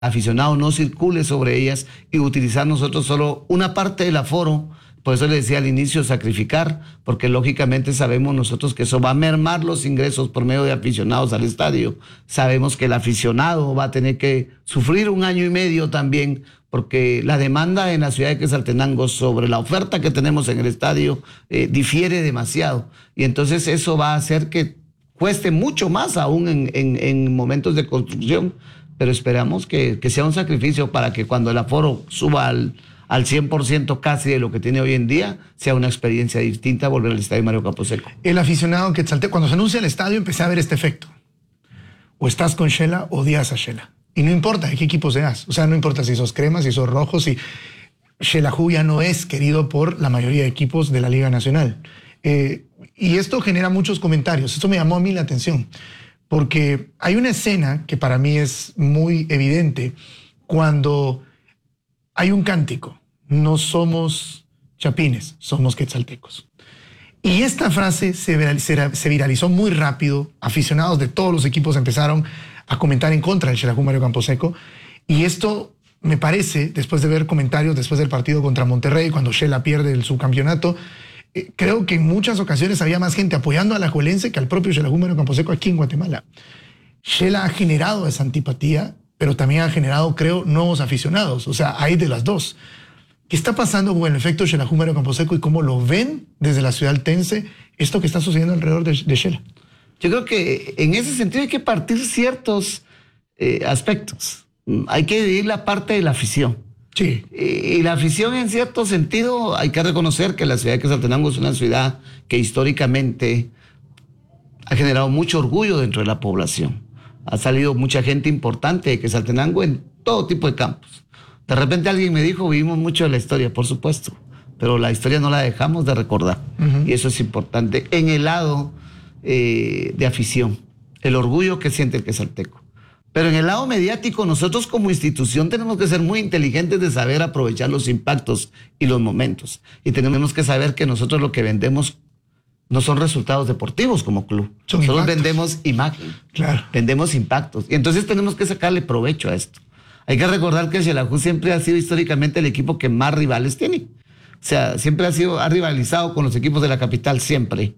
aficionado no circule sobre ellas y utilizar nosotros solo una parte del aforo. Por eso le decía al inicio, sacrificar, porque lógicamente sabemos nosotros que eso va a mermar los ingresos por medio de aficionados al estadio. Sabemos que el aficionado va a tener que sufrir 1 año y medio también, porque la demanda en la ciudad de Quetzaltenango sobre la oferta que tenemos en el estadio difiere demasiado. Y entonces eso va a hacer que cueste mucho más aún en momentos de construcción, pero esperamos que sea un sacrificio para que cuando el aforo suba al 100% casi de lo que tiene hoy en día, sea una experiencia distinta volver al estadio Mario Camposeco. El aficionado Quetzaltenango, cuando se anuncia el estadio, empecé a ver este efecto. O estás con Shela o odias a Shela. Y no importa de qué equipo seas. O sea, no importa si sos crema, si sos rojo, si Xelajú ya no es querido por la mayoría de equipos de la Liga Nacional. Y esto genera muchos comentarios. Esto me llamó a mí la atención. Porque hay una escena que para mí es muy evidente cuando hay un cántico. No somos chapines, somos quetzaltecos. Y esta frase se viralizó muy rápido. Aficionados de todos los equipos empezaron a comentar en contra del Xelajú Mario Camposeco. Y esto me parece, después de ver comentarios después del partido contra Monterrey, cuando Shela pierde el subcampeonato, creo que en muchas ocasiones había más gente apoyando a la Alajuelense que al propio Xelajú Mario Camposeco aquí en Guatemala. Shela ha generado esa antipatía, pero también ha generado, creo, nuevos aficionados. O sea, hay de las dos. ¿Qué está pasando con el efecto Xelajú Mario Camposeco y cómo lo ven desde la ciudad altense esto que está sucediendo alrededor de Shela? Yo creo que en ese sentido hay que partir ciertos aspectos. Hay que dividir la parte de la afición. Sí. Y la afición, en cierto sentido, hay que reconocer que la ciudad de Quetzaltenango es una ciudad que históricamente ha generado mucho orgullo dentro de la población. Ha salido mucha gente importante de Quetzaltenango en todo tipo de campos. De repente alguien me dijo, vivimos mucho de la historia, por supuesto, pero la historia no la dejamos de recordar. Y eso es importante. En el lado de afición, el orgullo que siente el quetzalteco. Pero en el lado mediático, nosotros como institución tenemos que ser muy inteligentes de saber aprovechar los impactos y los momentos. Y tenemos que saber que nosotros lo que vendemos no son resultados deportivos como club. Nosotros vendemos imagen, claro. Vendemos impactos. Y entonces tenemos que sacarle provecho a esto. Hay que recordar que el Xelajú siempre ha sido históricamente el equipo que más rivales tiene. O sea, siempre ha rivalizado con los equipos de la capital, siempre.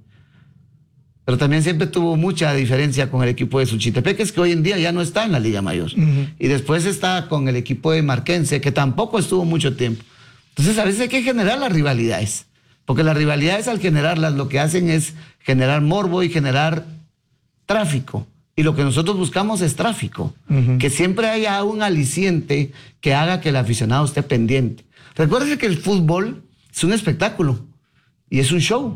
Pero también siempre tuvo mucha diferencia con el equipo de Suchitepeques, que hoy en día ya no está en la Liga Mayor. Y después está con el equipo de Marquense, que tampoco estuvo mucho tiempo. Entonces a veces hay que generar las rivalidades, porque las rivalidades al generarlas lo que hacen es generar morbo y generar tráfico. Y lo que nosotros buscamos es tráfico, que siempre haya un aliciente que haga que el aficionado esté pendiente. Recuerden que el fútbol es un espectáculo y es un show.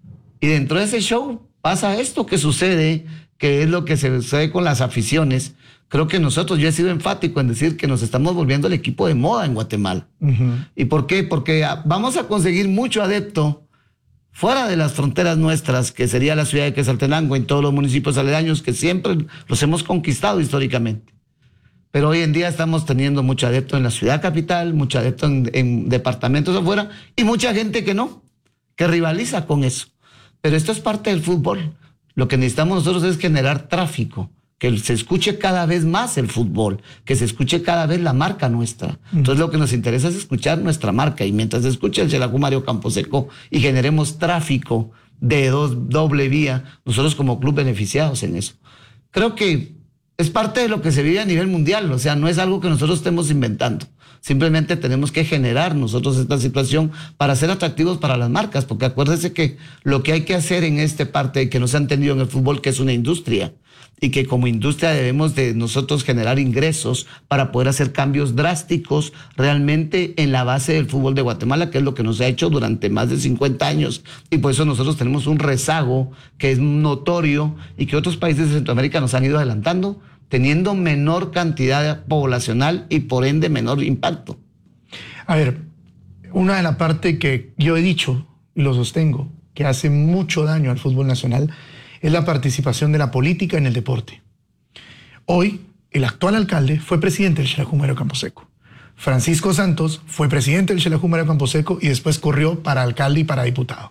Y dentro de ese show pasa esto que sucede, que es lo que se sucede con las aficiones. Creo que nosotros, yo he sido enfático en decir que nos estamos volviendo el equipo de moda en Guatemala. ¿Y por qué? Porque vamos a conseguir mucho adepto fuera de las fronteras nuestras, que sería la ciudad de Quetzaltenango, en todos los municipios aledaños, que siempre los hemos conquistado históricamente. Pero hoy en día estamos teniendo mucho adepto en la ciudad capital, mucho adepto en departamentos afuera, y mucha gente que no, que rivaliza con eso. Pero esto es parte del fútbol. Lo que necesitamos nosotros es generar tráfico, que se escuche cada vez más el fútbol, que se escuche cada vez la marca nuestra. Entonces lo que nos interesa es escuchar nuestra marca, y mientras se escuche el Xelajú Mario Camposeco y generemos tráfico de doble vía, nosotros como club beneficiados en eso. Creo que es parte de lo que se vive a nivel mundial, o sea, no es algo que nosotros estemos inventando. Simplemente tenemos que generar nosotros esta situación para ser atractivos para las marcas, porque acuérdense que lo que hay que hacer en esta parte que no se ha entendido en el fútbol, que es una industria, y que como industria debemos de nosotros generar ingresos para poder hacer cambios drásticos realmente en la base del fútbol de Guatemala, que es lo que nos ha hecho durante más de 50 años, y por eso nosotros tenemos un rezago que es notorio y que otros países de Centroamérica nos han ido adelantando, teniendo menor cantidad poblacional y por ende menor impacto. A ver, una de las partes que yo he dicho y lo sostengo, que hace mucho daño al fútbol nacional, es la participación de la política en el deporte. Hoy, el actual alcalde fue presidente del Xelajú Mario Camposeco. Francisco Santos fue presidente del Xelajú Mario Camposeco y después corrió para alcalde y para diputado.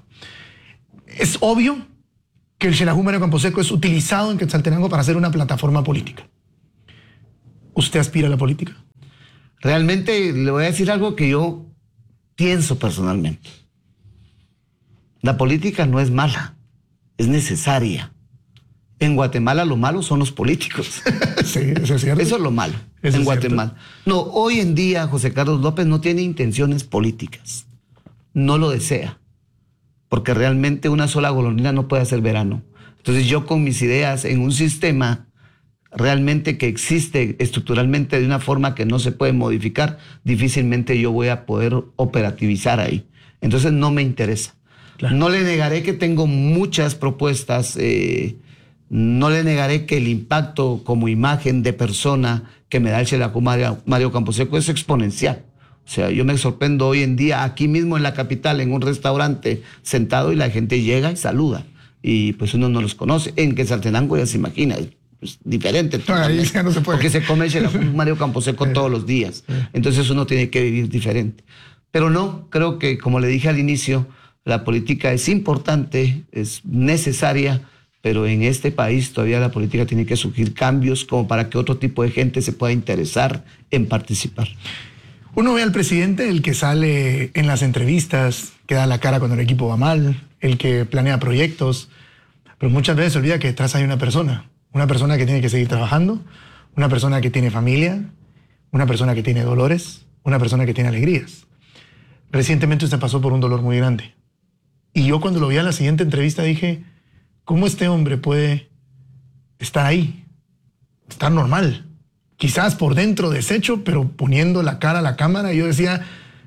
Es obvio que el Xelajú Mario Camposeco es utilizado en Quetzaltenango para hacer una plataforma política. ¿Usted aspira a la política? Realmente le voy a decir algo que yo pienso personalmente. La política no es mala, es necesaria. En Guatemala lo malo son los políticos. Sí, eso es cierto. Eso es lo malo Eso en es Guatemala. No, hoy en día José Carlos López no tiene intenciones políticas. No lo desea. Porque realmente una sola golondrina no puede hacer verano. Entonces yo con mis ideas en un sistema realmente que existe estructuralmente de una forma que no se puede modificar, difícilmente yo voy a poder operativizar ahí. Entonces no me interesa. Claro. No le negaré que tengo muchas propuestas, no le negaré que el impacto como imagen de persona que me da el Xelajú Mario Camposeco es exponencial. O sea, yo me sorprendo hoy en día aquí mismo en la capital, en un restaurante, sentado y la gente llega y saluda. Y pues uno no los conoce. En Quetzaltenango ya se imagina, es diferente. No, ahí ya no se puede. Porque se come el Xelajú Mario Camposeco todos los días. Entonces uno tiene que vivir diferente. Pero no, creo que como le dije al inicio, la política es importante, es necesaria, pero en este país todavía la política tiene que surgir cambios como para que otro tipo de gente se pueda interesar en participar. Uno ve al presidente, el que sale en las entrevistas, que da la cara cuando el equipo va mal, el que planea proyectos, pero muchas veces se olvida que detrás hay una persona que tiene que seguir trabajando, una persona que tiene familia, una persona que tiene dolores, una persona que tiene alegrías. Recientemente usted pasó por un dolor muy grande. Y yo cuando lo vi en la siguiente entrevista dije, ¿cómo este hombre puede estar ahí? Estar normal. Quizás por dentro deshecho, pero poniendo la cara a la cámara. Y yo decía,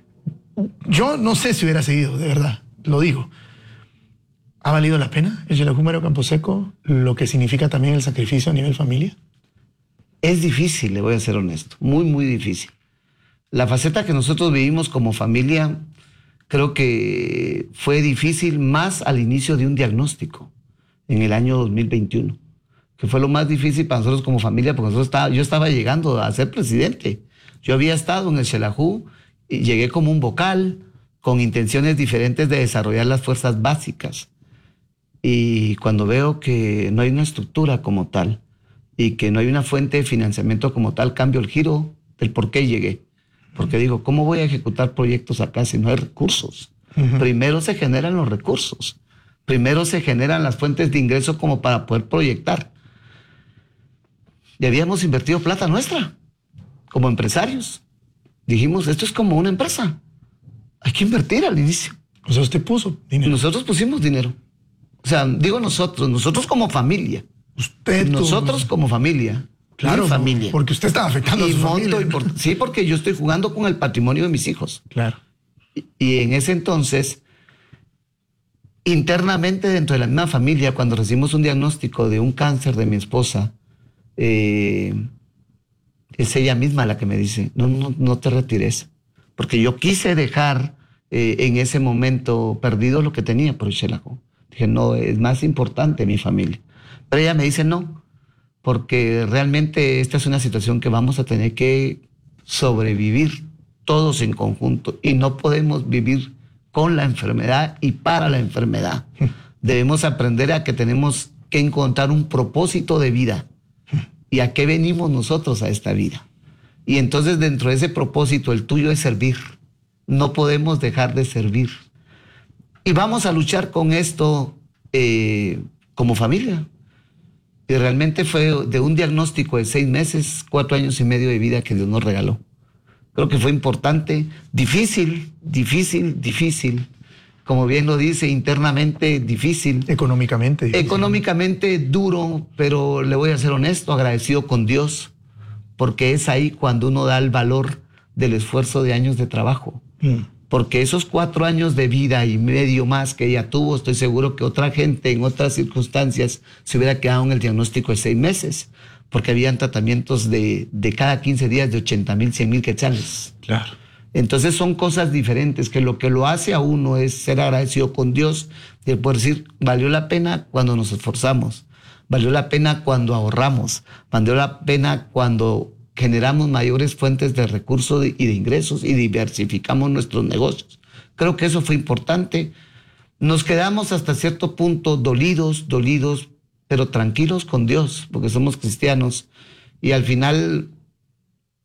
yo no sé si hubiera seguido, de verdad, lo digo. ¿Ha valido la pena el Xelajú Mario Camposeco? Lo que significa también el sacrificio a nivel familia. Es difícil, le voy a ser honesto, muy, muy difícil. La faceta que nosotros vivimos como familia, creo que fue difícil más al inicio de un diagnóstico, en el año 2021, que fue lo más difícil para nosotros como familia, porque yo estaba llegando a ser presidente. Yo había estado en el Xelajú y llegué como un vocal, con intenciones diferentes de desarrollar las fuerzas básicas. Y cuando veo que no hay una estructura como tal y que no hay una fuente de financiamiento como tal, cambio el giro del por qué llegué. Porque digo, ¿cómo voy a ejecutar proyectos acá si no hay recursos? Primero se generan los recursos. Primero se generan las fuentes de ingreso como para poder proyectar. Y habíamos invertido plata nuestra, como empresarios. Dijimos, esto es como una empresa. Hay que invertir al inicio. O sea, usted puso dinero. Nosotros pusimos dinero. O sea, digo nosotros como familia. Nosotros como familia. Claro, mi familia. porque usted estaba afectando a su familia. Sí, porque yo estoy jugando con el patrimonio de mis hijos. Claro. Y en ese entonces, internamente dentro de la misma familia, cuando recibimos un diagnóstico de un cáncer de mi esposa, es ella misma la que me dice, no te retires. Porque yo quise dejar en ese momento perdido lo que tenía por el Xelajú. Dije, no, es más importante mi familia. Pero ella me dice, no, porque realmente esta es una situación que vamos a tener que sobrevivir todos en conjunto y no podemos vivir con la enfermedad y para la enfermedad. Debemos aprender a que tenemos que encontrar un propósito de vida y a qué venimos nosotros a esta vida. Y entonces dentro de ese propósito el tuyo es servir. No podemos dejar de servir. Y vamos a luchar con esto como familia. Y realmente fue de un diagnóstico de 6 meses, 4 años y medio de vida que Dios nos regaló. Creo que fue importante, difícil. Como bien lo dice, internamente difícil. Económicamente difícil. Económicamente duro, pero le voy a ser honesto, agradecido con Dios, porque es ahí cuando uno da el valor del esfuerzo de años de trabajo. Porque esos 4 años de vida y medio más que ella tuvo, estoy seguro que otra gente en otras circunstancias se hubiera quedado en el diagnóstico de 6 meses, porque habían tratamientos de cada 15 días de 80,000, 100,000 quetzales. Claro. Entonces son cosas diferentes, que lo hace a uno es ser agradecido con Dios y poder decir, valió la pena cuando nos esforzamos, valió la pena cuando ahorramos, valió la pena cuando generamos mayores fuentes de recursos y de ingresos y diversificamos nuestros negocios. Creo que eso fue importante. Nos quedamos hasta cierto punto dolidos, pero tranquilos con Dios, porque somos cristianos. Y al final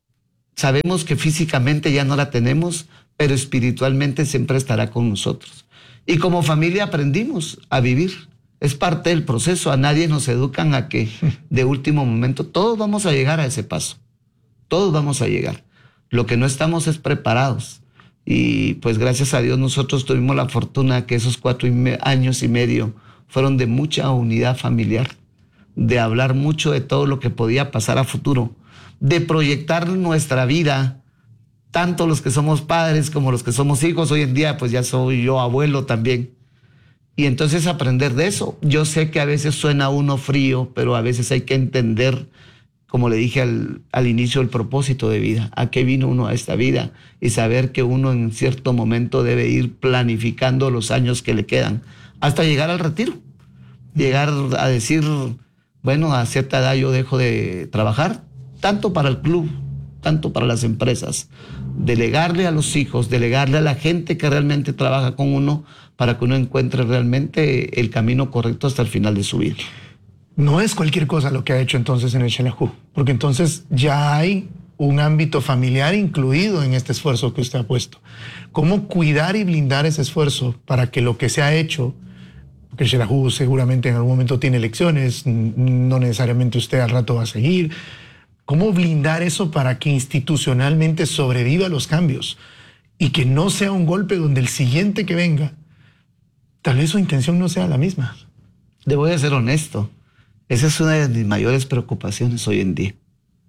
sabemos que físicamente ya no la tenemos, pero espiritualmente siempre estará con nosotros. Y como familia aprendimos a vivir. Es parte del proceso. A nadie nos educan a que de último momento todos vamos a llegar a ese paso. Todos vamos a llegar. Lo que no estamos es preparados. Y pues gracias a Dios nosotros tuvimos la fortuna que esos 4 años y medio fueron de mucha unidad familiar, de hablar mucho de todo lo que podía pasar a futuro, de proyectar nuestra vida, tanto los que somos padres como los que somos hijos. Hoy en día pues ya soy yo abuelo también. Y entonces aprender de eso. Yo sé que a veces suena uno frío, pero a veces hay que entender, como le dije al inicio, el propósito de vida. ¿A qué vino uno a esta vida? Y saber que uno en cierto momento debe ir planificando los años que le quedan hasta llegar al retiro. Llegar a decir, bueno, a cierta edad yo dejo de trabajar, tanto para el club, tanto para las empresas. Delegarle a los hijos, delegarle a la gente que realmente trabaja con uno para que uno encuentre realmente el camino correcto hasta el final de su vida. No es cualquier cosa lo que ha hecho entonces en el Xelajú, porque entonces ya hay un ámbito familiar incluido en este esfuerzo que usted ha puesto. ¿Cómo cuidar y blindar ese esfuerzo para que lo que se ha hecho, porque el Xelajú seguramente en algún momento tiene elecciones, no necesariamente usted al rato va a seguir, cómo blindar eso para que institucionalmente sobreviva los cambios y que no sea un golpe donde el siguiente que venga, tal vez su intención no sea la misma? Le voy a ser honesto. Esa es una de mis mayores preocupaciones hoy en día.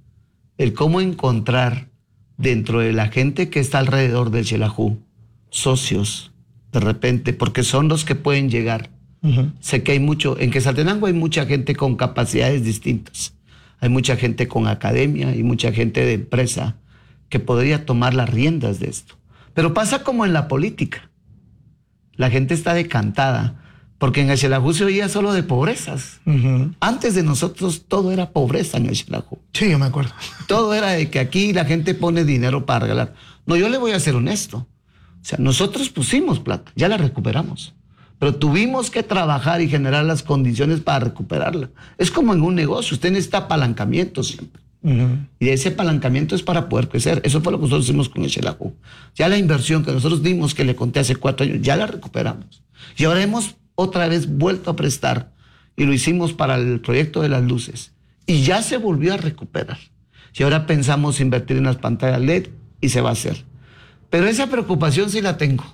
El cómo encontrar dentro de la gente que está alrededor del Xelajú socios, de repente, porque son los que pueden llegar. Sé que hay mucho, en Quetzaltenango hay mucha gente con capacidades distintas. Hay mucha gente con academia y mucha gente de empresa que podría tomar las riendas de esto. Pero pasa como en la política. La gente está decantada, porque en el Xelajú se oía solo de pobrezas. Antes de nosotros todo era pobreza en el Xelajú. Sí, yo me acuerdo. Todo era de que aquí la gente pone dinero para regalar. No, yo le voy a ser honesto. O sea, nosotros pusimos plata, ya la recuperamos. Pero tuvimos que trabajar y generar las condiciones para recuperarla. Es como en un negocio, usted necesita apalancamiento siempre. Y ese apalancamiento es para poder crecer. Eso fue lo que nosotros hicimos con el Xelajú. Ya la inversión que nosotros dimos, que le conté hace 4 años, ya la recuperamos. Y ahora hemos otra vez vuelto a prestar y lo hicimos para el proyecto de las luces. Y ya se volvió a recuperar. Y ahora pensamos invertir en las pantallas LED y se va a hacer. Pero esa preocupación sí la tengo.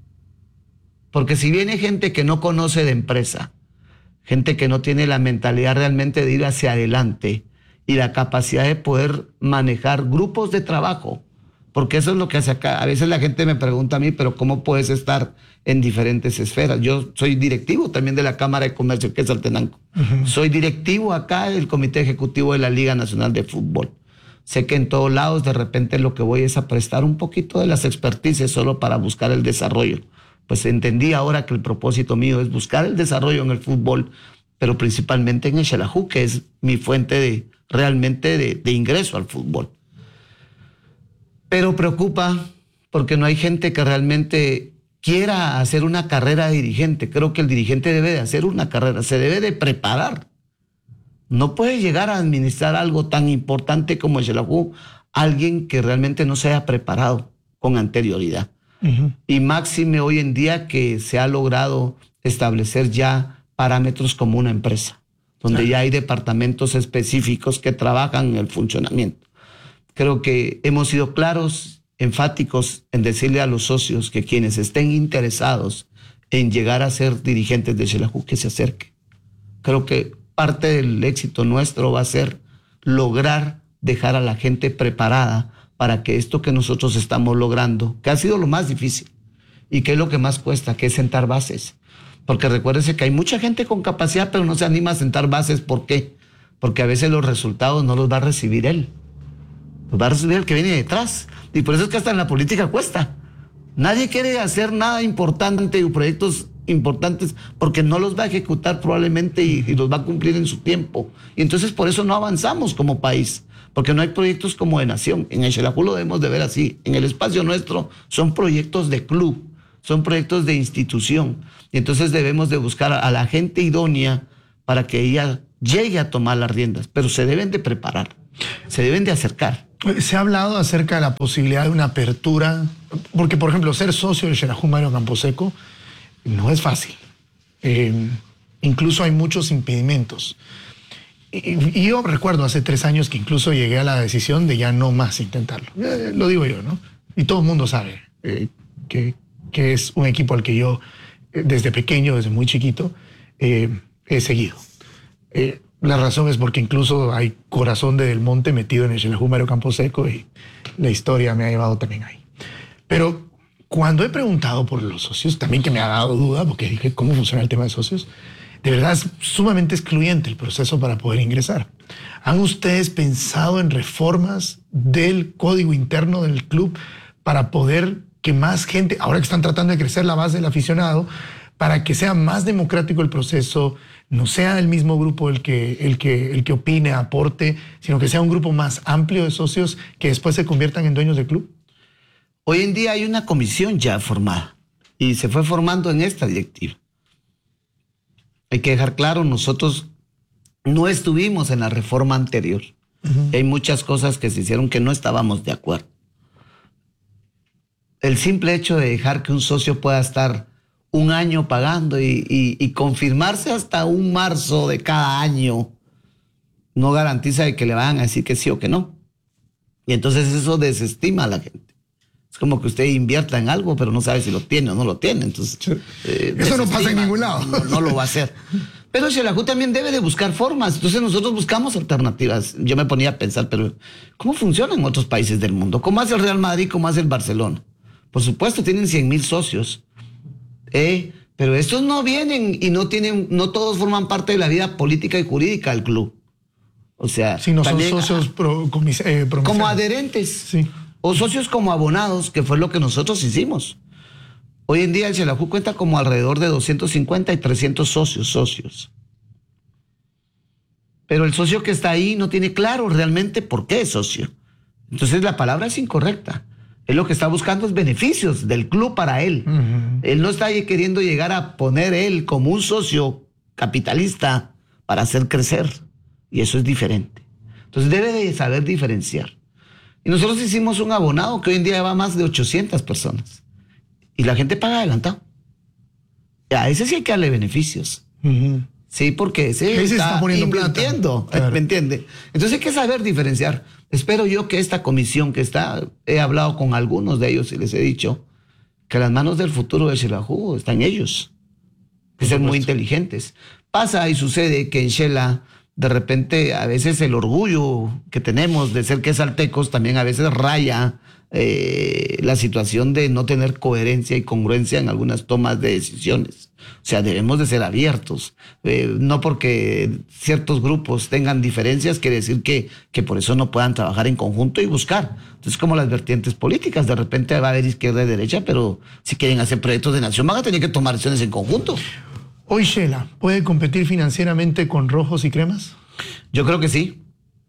Porque si viene gente que no conoce de empresa, gente que no tiene la mentalidad realmente de ir hacia adelante y la capacidad de poder manejar grupos de trabajo, porque eso es lo que hace acá. A veces la gente me pregunta a mí, pero ¿cómo puedes estar en diferentes esferas? Yo soy directivo también de la Cámara de Comercio Quetzaltenango. Soy directivo acá del Comité Ejecutivo de la Liga Nacional de Fútbol. Sé que en todos lados de repente lo que voy es a prestar un poquito de las expertices solo para buscar el desarrollo. Pues entendí ahora que el propósito mío es buscar el desarrollo en el fútbol, pero principalmente en el Xelajú, que es mi fuente realmente de ingreso al fútbol. Pero preocupa porque no hay gente que realmente quiera hacer una carrera de dirigente. Creo que el dirigente debe de hacer una carrera, se debe de preparar. No puede llegar a administrar algo tan importante como el Xelajú alguien que realmente no se haya preparado con anterioridad. Y máxime hoy en día que se ha logrado establecer ya parámetros como una empresa, donde ya hay departamentos específicos que trabajan en el funcionamiento. Creo que hemos sido claros, enfáticos en decirle a los socios que quienes estén interesados en llegar a ser dirigentes de Xelajú, que se acerquen. Creo que parte del éxito nuestro va a ser lograr dejar a la gente preparada para que esto que nosotros estamos logrando, que ha sido lo más difícil y que es lo que más cuesta, que es sentar bases. Porque recuérdese que hay mucha gente con capacidad, pero no se anima a sentar bases. ¿Por qué? Porque a veces los resultados no los va a recibir él. Los va a recibir el que viene detrás. Y por eso es que hasta en la política cuesta. Nadie quiere hacer nada importante o proyectos importantes porque no los va a ejecutar probablemente y los va a cumplir en su tiempo. Y entonces por eso no avanzamos como país. Porque no hay proyectos como de nación. En el Xelajú lo debemos de ver así. En el espacio nuestro son proyectos de club, son proyectos de institución. Y entonces debemos de buscar a la gente idónea para que ella llegue a tomar las riendas. Pero se deben de preparar, se deben de acercar. Se ha hablado acerca de la posibilidad de una apertura, porque por ejemplo ser socio de Xelajú Mario Camposeco no es fácil. Incluso hay muchos impedimentos. Y yo recuerdo hace 3 años que incluso llegué a la decisión de ya no más intentarlo. Lo digo yo, ¿no? Y todo el mundo sabe que es un equipo al que yo desde pequeño, desde muy chiquito, he seguido. La razón es porque incluso hay Corazón de Del Monte metido en el Xelajú Mario Camposeco y la historia me ha llevado también ahí. Pero cuando he preguntado por los socios, también que me ha dado duda, porque dije, ¿cómo funciona el tema de socios? De verdad es sumamente excluyente el proceso para poder ingresar. ¿Han ustedes pensado en reformas del código interno del club para poder que más gente, ahora que están tratando de crecer la base del aficionado, para que sea más democrático el proceso, no sea el mismo grupo el que opine, aporte, sino que sea un grupo más amplio de socios que después se conviertan en dueños del club? Hoy en día hay una comisión ya formada y se fue formando en esta directiva. Hay que dejar claro, nosotros no estuvimos en la reforma anterior. Hay muchas cosas que se hicieron que no estábamos de acuerdo. El simple hecho de dejar que un socio pueda estar un año pagando y confirmarse hasta un marzo de cada año no garantiza de que le vayan a decir que sí o que no. Y entonces eso desestima a la gente. Es como que usted invierta en algo, pero no sabe si lo tiene o no lo tiene. Entonces, eso no pasa en ningún lado. No lo va a hacer. Pero Xelajú también debe de buscar formas. Entonces nosotros buscamos alternativas. Yo me ponía a pensar, pero ¿cómo funciona en otros países del mundo? ¿Cómo hace el Real Madrid? ¿Cómo hace el Barcelona? Por supuesto, tienen 100,000 socios. Pero estos no vienen y no todos forman parte de la vida política y jurídica del club. O sea, si no son socios como adherentes. Sí. O socios como abonados, que fue lo que nosotros hicimos. Hoy en día el Xelajú cuenta como alrededor de 250 y 300 socios. Pero el socio que está ahí no tiene claro realmente por qué es socio. Entonces la palabra es incorrecta. Él lo que está buscando es beneficios del club para él. Él no está queriendo llegar a poner él como un socio capitalista para hacer crecer. Y eso es diferente. Entonces debe de saber diferenciar. Y nosotros hicimos un abonado que hoy en día va más de 800 personas. Y la gente paga adelantado. A ese sí hay que darle beneficios. Sí, porque ese está poniendo invirtiendo, plata. Claro. ¿Me entiende? Entonces hay que saber diferenciar. Espero yo que esta comisión que está, he hablado con algunos de ellos y les he dicho que las manos del futuro de Xelajú están en ellos. Que ser muy inteligentes. Pasa y sucede que en Xela, de repente, a veces el orgullo que tenemos de ser quesaltecos también a veces raya la situación de no tener coherencia y congruencia en algunas tomas de decisiones. O sea, debemos de ser abiertos. No porque ciertos grupos tengan diferencias quiere decir que por eso no puedan trabajar en conjunto y buscar. Entonces, como las vertientes políticas, de repente va a haber izquierda y derecha, pero si quieren hacer proyectos de nación van a tener que tomar decisiones en conjunto. ¿Hoy Xela puede competir financieramente con Rojos y Cremas? Yo creo que sí.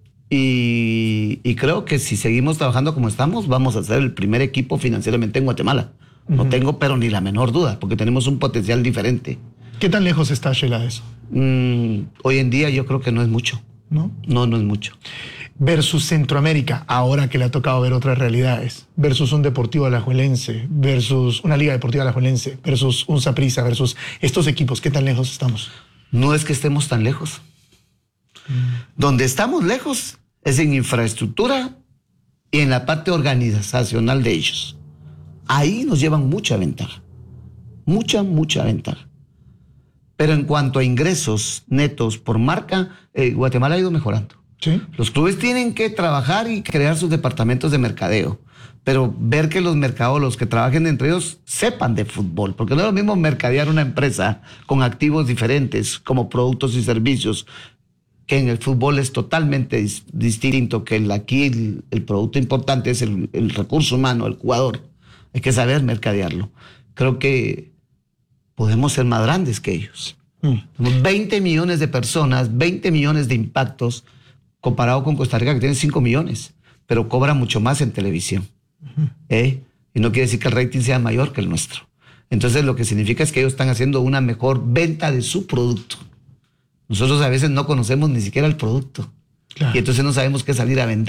Y creo que si seguimos trabajando como estamos, vamos a ser el primer equipo financieramente en Guatemala. No tengo pero ni la menor duda, porque tenemos un potencial diferente. ¿Qué tan lejos está Xela de eso? Hoy en día yo creo que no es mucho. ¿No? No es mucho. Versus Centroamérica, ahora que le ha tocado ver otras realidades, versus un Deportivo Alajuelense, versus una Liga Deportiva Alajuelense, versus un Saprissa, versus estos equipos, ¿qué tan lejos estamos? No es que estemos tan lejos. Donde estamos lejos es en infraestructura y en la parte organizacional de ellos. Ahí nos llevan mucha ventaja. Mucha ventaja. Pero en cuanto a ingresos netos por marca, Guatemala ha ido mejorando. ¿Sí? Los clubes tienen que trabajar y crear sus departamentos de mercadeo, pero ver que los mercadólogos que trabajen entre ellos sepan de fútbol, porque no es lo mismo mercadear una empresa con activos diferentes como productos y servicios, que en el fútbol es totalmente distinto, que aquí el producto importante es el recurso humano, el jugador. Hay que saber mercadearlo. Creo que podemos ser más grandes que ellos. 20 millones de personas, 20 millones de impactos, comparado con Costa Rica que tiene 5 millones, pero cobra mucho más en televisión. Y no quiere decir que el rating sea mayor que el nuestro. Entonces lo que significa es que ellos están haciendo una mejor venta de su producto. Nosotros a veces no conocemos ni siquiera el producto. Claro. Y entonces no sabemos qué salir a vender.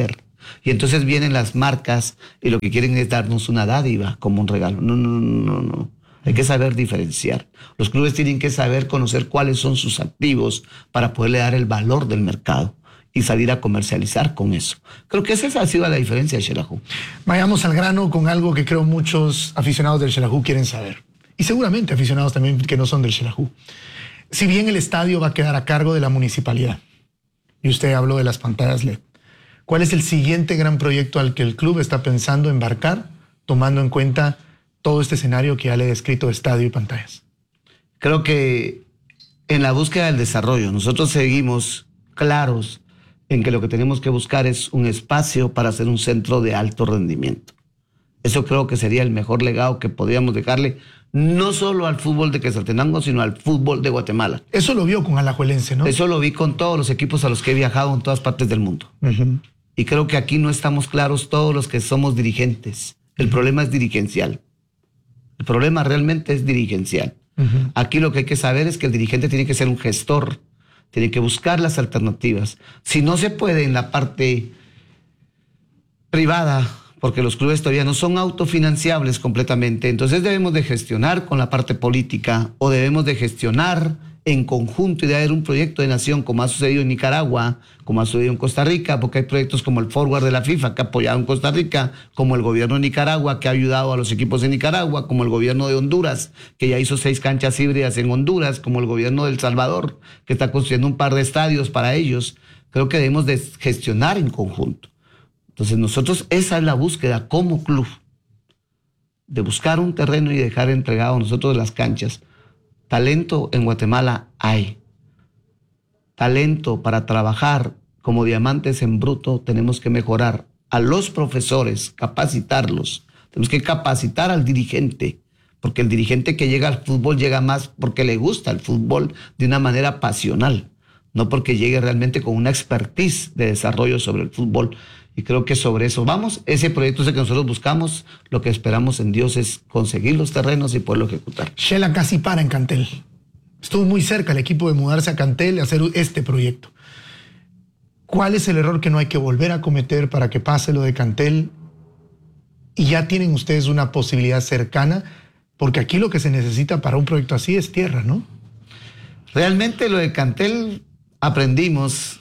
Y entonces vienen las marcas y lo que quieren es darnos una dádiva como un regalo. No. Hay que saber diferenciar. Los clubes tienen que saber conocer cuáles son sus activos para poderle dar el valor del mercado y salir a comercializar con eso. Creo que esa ha sido la diferencia de Xelajú. Vayamos al grano con algo que creo muchos aficionados del Xelajú quieren saber. Y seguramente aficionados también que no son del Xelajú. Si bien el estadio va a quedar a cargo de la municipalidad, y usted habló de las pantallas LED, ¿cuál es el siguiente gran proyecto al que el club está pensando embarcar, tomando en cuenta todo este escenario que ya le he descrito de estadio y pantallas? Creo que en la búsqueda del desarrollo, nosotros seguimos claros en que lo que tenemos que buscar es un espacio para hacer un centro de alto rendimiento. Eso creo que sería el mejor legado que podríamos dejarle, no solo al fútbol de Quetzaltenango, sino al fútbol de Guatemala. Eso lo vio con Alajuelense, ¿no? Eso lo vi con todos los equipos a los que he viajado en todas partes del mundo. Y creo que aquí no estamos claros todos los que somos dirigentes. El problema es dirigencial. El problema realmente es dirigencial. Aquí lo que hay que saber es que el dirigente tiene que ser un gestor, tiene que buscar las alternativas. Si no se puede en la parte privada, porque los clubes todavía no son autofinanciables completamente, entonces debemos de gestionar con la parte política o debemos de gestionar en conjunto y de haber un proyecto de nación como ha sucedido en Nicaragua, como ha sucedido en Costa Rica, porque hay proyectos como el Forward de la FIFA que ha apoyado en Costa Rica, como el gobierno de Nicaragua que ha ayudado a los equipos de Nicaragua, como el gobierno de Honduras que ya hizo 6 canchas híbridas en Honduras, como el gobierno de El Salvador que está construyendo un par de estadios para ellos. Creo que debemos de gestionar en conjunto. Entonces nosotros, esa es la búsqueda como club, de buscar un terreno y dejar entregado nosotros las canchas. Talento en Guatemala hay. Talento para trabajar como diamantes en bruto, tenemos que mejorar a los profesores, capacitarlos. Tenemos que capacitar al dirigente, porque el dirigente que llega al fútbol llega más porque le gusta el fútbol de una manera pasional, no porque llegue realmente con una expertise de desarrollo sobre el fútbol. Y creo que sobre eso vamos. Ese proyecto es el que nosotros buscamos. Lo que esperamos en Dios es conseguir los terrenos y poderlo ejecutar. Xela casi para en Cantel. Estuvo muy cerca el equipo de mudarse a Cantel y hacer este proyecto. ¿Cuál es el error que no hay que volver a cometer para que pase lo de Cantel? Y ya tienen ustedes una posibilidad cercana, porque aquí lo que se necesita para un proyecto así es tierra, ¿no? Realmente lo de Cantel aprendimos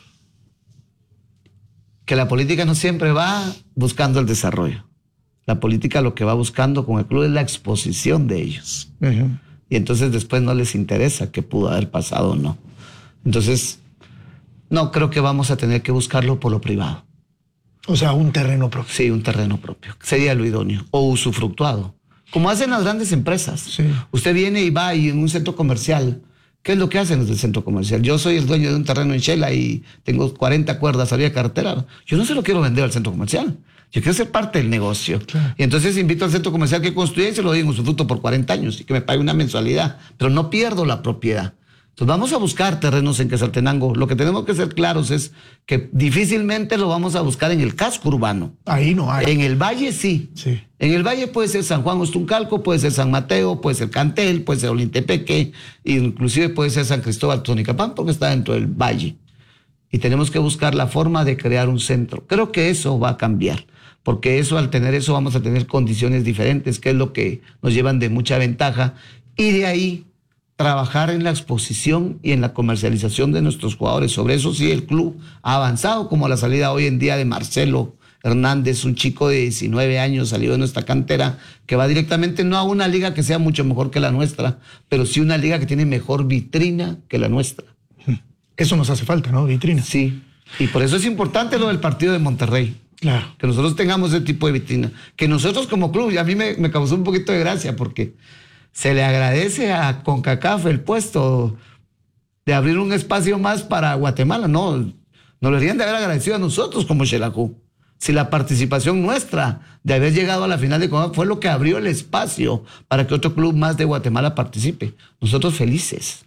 que la política no siempre va buscando el desarrollo. La política lo que va buscando con el club es la exposición de ellos. Y entonces después no les interesa qué pudo haber pasado o no. Entonces, no, creo que vamos a tener que buscarlo por lo privado. O sea, un terreno propio. Sí, un terreno propio. Sería lo idóneo. O usufructuado. Como hacen las grandes empresas. Sí. Usted viene y va y en un centro comercial. ¿Qué es lo que hacen los del centro comercial? Yo soy el dueño de un terreno en Xela y tengo 40 cuerdas arriba de carretera. Yo no se lo quiero vender al centro comercial. Yo quiero ser parte del negocio. Claro. Y entonces invito al centro comercial que construya y se lo doy en usufructo por 40 años y que me pague una mensualidad. Pero no pierdo la propiedad. Entonces vamos a buscar terrenos en Quetzaltenango. Lo que tenemos que ser claros es que difícilmente lo vamos a buscar en el casco urbano. Ahí no hay. En el valle sí. En el valle puede ser San Juan Ostuncalco, puede ser San Mateo, puede ser Cantel, puede ser Olintepeque, inclusive puede ser San Cristóbal Tonicapán, porque está dentro del valle. Y tenemos que buscar la forma de crear un centro. Creo que eso va a cambiar, porque eso, al tener eso, vamos a tener condiciones diferentes, que es lo que nos llevan de mucha ventaja. Y de ahí trabajar en la exposición y en la comercialización de nuestros jugadores. Sobre eso sí el club ha avanzado, como la salida hoy en día de Marcelo Hernández, un chico de 19 años salido de nuestra cantera, que va directamente no a una liga que sea mucho mejor que la nuestra, pero sí una liga que tiene mejor vitrina que la nuestra. Eso nos hace falta, ¿no? Vitrina. Sí, y por eso es importante lo del partido de Monterrey. Claro. Que nosotros tengamos ese tipo de vitrina. Que nosotros como club, y a mí me causó un poquito de gracia, porque se le agradece a CONCACAF el puesto de abrir un espacio más para Guatemala. No, nos lo deberían de haber agradecido a nosotros como Xelajú. Si la participación nuestra de haber llegado a la final de CONCACAF fue lo que abrió el espacio para que otro club más de Guatemala participe. Nosotros felices.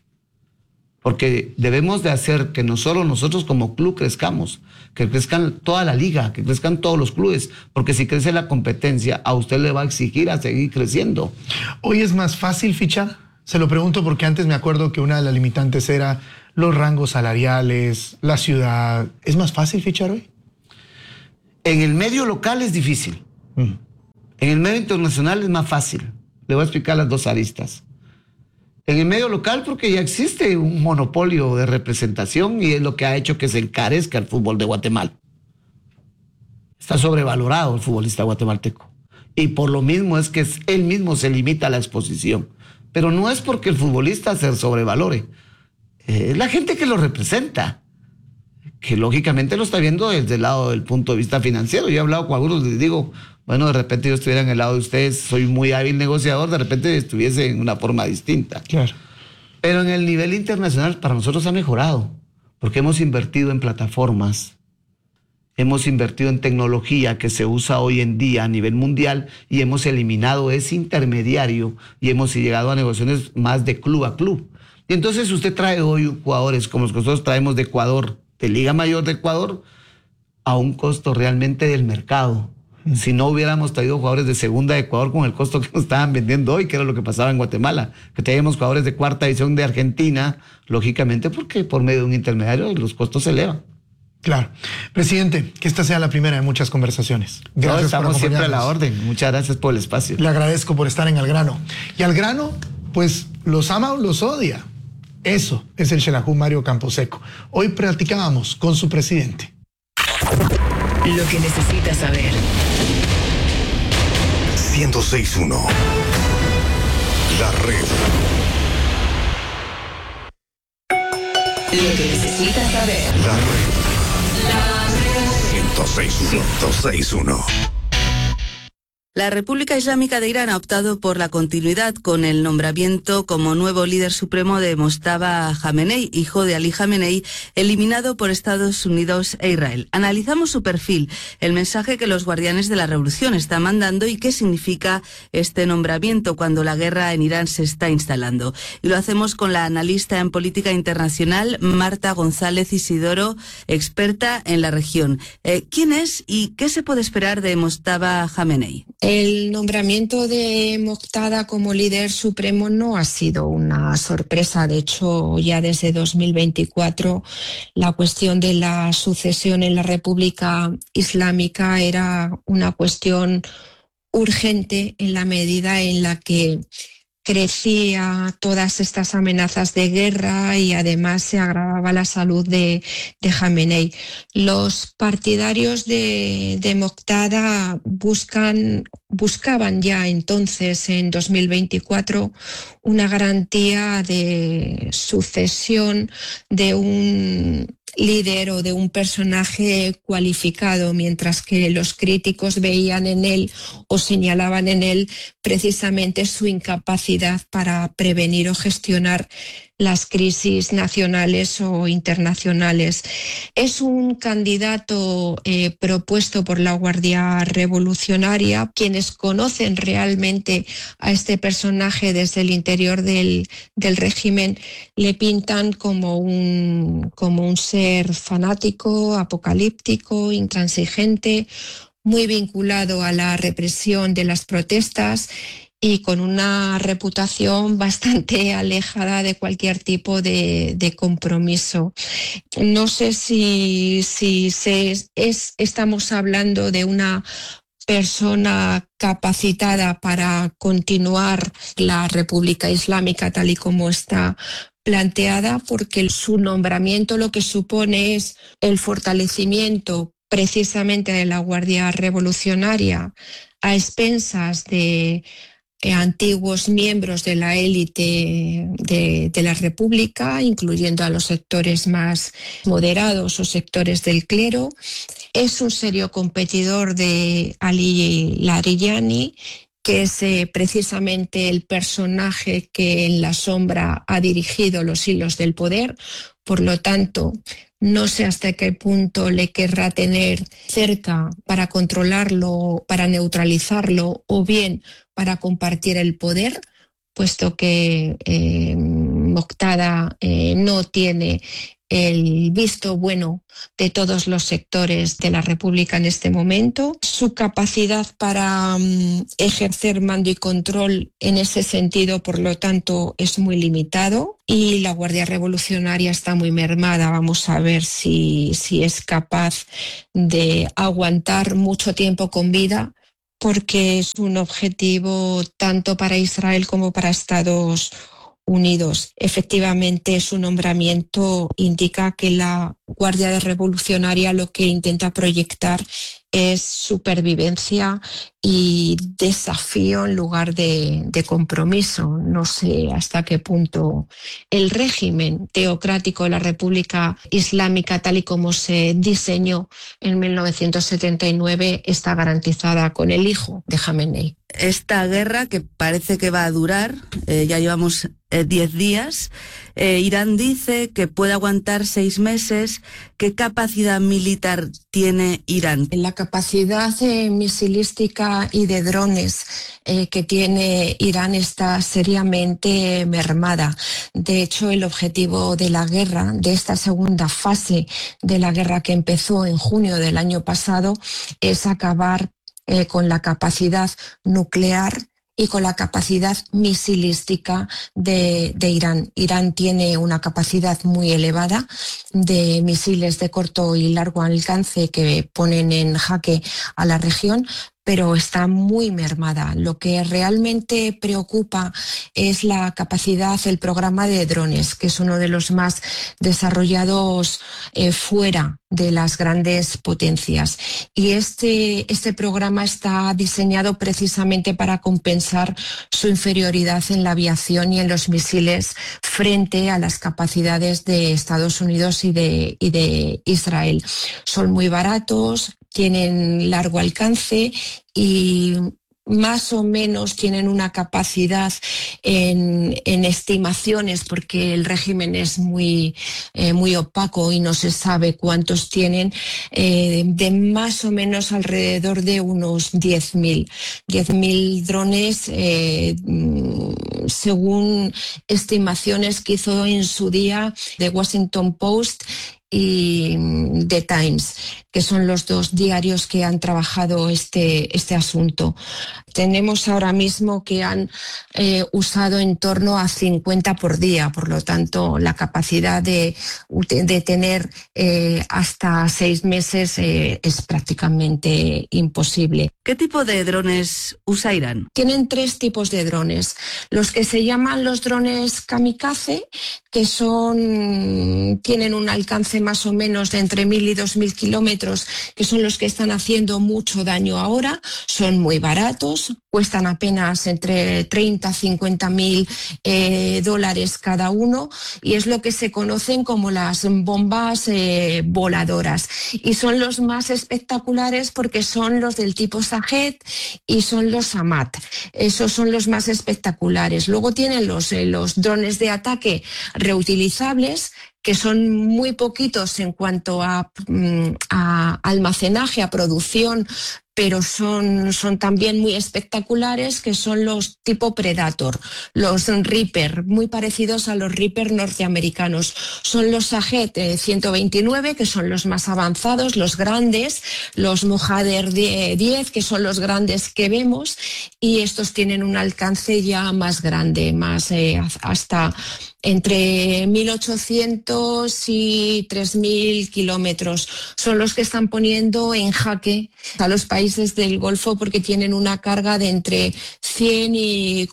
Porque debemos de hacer que no solo nosotros como club crezcamos, que crezcan toda la liga, que crezcan todos los clubes, porque si crece la competencia, a usted le va a exigir a seguir creciendo. ¿Hoy es más fácil fichar? Se lo pregunto porque antes me acuerdo que una de las limitantes era los rangos salariales, la ciudad. ¿Es más fácil fichar hoy? En el medio local es difícil. En el medio internacional es más fácil. Le voy a explicar las dos aristas. En el medio local porque ya existe un monopolio de representación y es lo que ha hecho que se encarezca el fútbol de Guatemala. Está sobrevalorado el futbolista guatemalteco. Y por lo mismo es que él mismo se limita a la exposición. Pero no es porque el futbolista se sobrevalore. Es la gente que lo representa, que lógicamente lo está viendo desde el lado del punto de vista financiero. Yo he hablado con algunos, les digo, bueno, de repente yo estuviera en el lado de ustedes, soy muy hábil negociador, de repente estuviese en una forma distinta. Claro. Pero en el nivel internacional para nosotros ha mejorado, porque hemos invertido en plataformas, hemos invertido en tecnología que se usa hoy en día a nivel mundial y hemos eliminado ese intermediario y hemos llegado a negociaciones más de club a club. Y entonces usted trae hoy jugadores como los que nosotros traemos de Ecuador, de Liga Mayor de Ecuador, a un costo realmente del mercado. Si no hubiéramos traído jugadores de segunda de Ecuador con el costo que nos estaban vendiendo hoy, que era lo que pasaba en Guatemala, que teníamos jugadores de cuarta división de Argentina, lógicamente porque por medio de un intermediario los costos se elevan. Claro. Presidente, que esta sea la primera de muchas conversaciones. Gracias. Estamos siempre a la orden. Muchas gracias por el espacio. Le agradezco por estar en Al Grano. Y Al Grano, pues los ama o los odia. Eso es el Xelajú Mario Camposeco. Hoy platicábamos con su presidente. Lo que necesitas saber. 106.1 La Red. Lo que necesitas saber. La Red. 106.1 La República Islámica de Irán ha optado por la continuidad con el nombramiento como nuevo líder supremo de Mojtaba Khamenei, hijo de Ali Khamenei, eliminado por Estados Unidos e Israel. Analizamos su perfil, el mensaje que los guardianes de la revolución están mandando y qué significa este nombramiento cuando la guerra en Irán se está instalando. Y lo hacemos con la analista en política internacional Marta González Isidoro, experta en la región. ¿Quién es y qué se puede esperar de Mojtaba Khamenei? El nombramiento de Mojtaba como líder supremo no ha sido una sorpresa. De hecho, ya desde 2024 la cuestión de la sucesión en la República Islámica era una cuestión urgente en la medida en la que crecía todas estas amenazas de guerra y además se agravaba la salud de Khamenei. Los partidarios de Mojtaba buscaban ya entonces, en 2024, una garantía de sucesión de un líder o de un personaje cualificado, mientras que los críticos veían en él o señalaban en él precisamente su incapacidad para prevenir o gestionar las crisis nacionales o internacionales. Es un candidato propuesto por la Guardia Revolucionaria. Quienes conocen realmente a este personaje desde el interior del régimen le pintan como un ser fanático, apocalíptico, intransigente, muy vinculado a la represión de las protestas y con una reputación bastante alejada de cualquier tipo de compromiso. No sé si estamos hablando de una persona capacitada para continuar la República Islámica tal y como está planteada, porque su nombramiento lo que supone es el fortalecimiento precisamente de la Guardia Revolucionaria a expensas de antiguos miembros de la élite de la República, incluyendo a los sectores más moderados o sectores del clero. Es un serio competidor de Ali Larijani, que es precisamente el personaje que en la sombra ha dirigido los hilos del poder. Por lo tanto, no sé hasta qué punto le querrá tener cerca para controlarlo, para neutralizarlo o bien para compartir el poder, puesto que Mojtaba no tiene el visto bueno de todos los sectores de la República en este momento. Su capacidad para ejercer mando y control en ese sentido, por lo tanto, es muy limitado y la Guardia Revolucionaria está muy mermada. Vamos a ver si es capaz de aguantar mucho tiempo con vida, porque es un objetivo tanto para Israel como para Estados Unidos. Efectivamente, su nombramiento indica que la Guardia Revolucionaria lo que intenta proyectar es supervivencia y desafío en lugar de compromiso. No sé hasta qué punto el régimen teocrático de la República Islámica, tal y como se diseñó en 1979, está garantizada con el hijo de Jamenei. Esta guerra, que parece que va a durar, ya llevamos 10 días, Irán dice que puede aguantar 6 meses. ¿Qué capacidad militar tiene Irán? La capacidad misilística y de drones que tiene Irán está seriamente mermada. De hecho, el objetivo de la guerra, de esta segunda fase de la guerra que empezó en junio del año pasado, es acabar con la capacidad nuclear y con la capacidad misilística de Irán. Irán tiene una capacidad muy elevada de misiles de corto y largo alcance que ponen en jaque a la región, pero está muy mermada. Lo que realmente preocupa es la capacidad, el programa de drones, que es uno de los más desarrollados fuera de las grandes potencias. Y este programa está diseñado precisamente para compensar su inferioridad en la aviación y en los misiles frente a las capacidades de Estados Unidos y de Israel. Son muy baratos, tienen largo alcance y más o menos tienen una capacidad en estimaciones, porque el régimen es muy opaco y no se sabe cuántos tienen, de más o menos alrededor de unos 10.000 drones, según estimaciones que hizo en su día The Washington Post y The Times, que son los dos diarios que han trabajado este asunto. Tenemos ahora mismo que han usado en torno a 50 por día, por lo tanto la capacidad de tener hasta 6 meses es prácticamente imposible. ¿Qué tipo de drones usa Irán? Tienen 3 tipos de drones. Los que se llaman los drones kamikaze, que tienen un alcance más o menos de entre 1.000 y 2.000 kilómetros, que son los que están haciendo mucho daño ahora. Son muy baratos, cuestan apenas entre 30 y 50.000 dólares cada uno, y es lo que se conocen como las bombas voladoras. Y son los más espectaculares porque son los del tipo Shahed y son los Hamad. Esos son los más espectaculares. Luego tienen los drones de ataque reutilizables, que son muy poquitos en cuanto a almacenaje, a producción, pero son también muy espectaculares, que son los tipo Predator, los Reaper, muy parecidos a los Reaper norteamericanos. Son los Shahed 129, que son los más avanzados, los grandes, los Mojader 10, que son los grandes que vemos, y estos tienen un alcance ya más grande, más hasta entre 1.800 y 3.000 kilómetros. Son los que están poniendo en jaque a los países del Golfo, porque tienen una carga de entre 100 y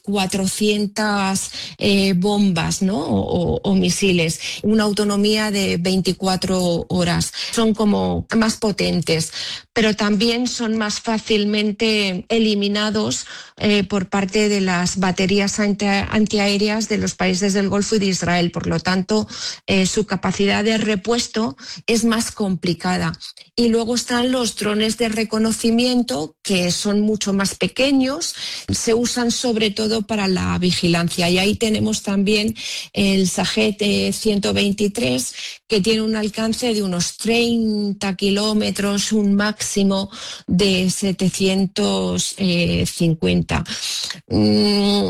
400 bombas, ¿no? o misiles, una autonomía de 24 horas. Son como más potentes, pero también son más fácilmente eliminados por parte de las baterías antiaéreas de los países del Golfo y de Israel. Por lo tanto, su capacidad de repuesto es más complicada. Y luego están los drones de reconocimiento, que son mucho más pequeños, se usan sobre todo para la vigilancia. Y ahí tenemos también el Shahed 123, que tiene un alcance de unos 30 kilómetros, un máximo de 750.